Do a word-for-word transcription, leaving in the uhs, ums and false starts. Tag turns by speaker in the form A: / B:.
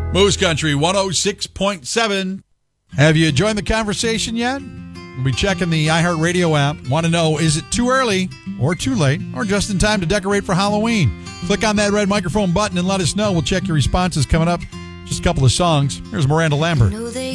A: Moose Country one oh six point seven. Have you joined the conversation yet? We'll be checking the iHeartRadio app. Want to know, is it too early or too late or just in time to decorate for Halloween? Click on that red microphone button and let us know. We'll check your responses coming up. Just a couple of songs. Here's Miranda Lambert.